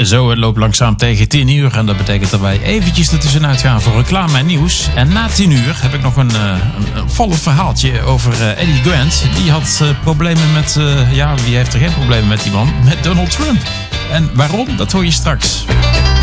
Zo, het loopt langzaam tegen 10 uur. En dat betekent dat wij eventjes ertussenuit gaan voor reclame en nieuws. En na 10 uur heb ik nog een opvallend verhaaltje over Eddie Grant. Die had problemen met... wie heeft er geen problemen met die man? Met Donald Trump. En waarom? Dat hoor je straks.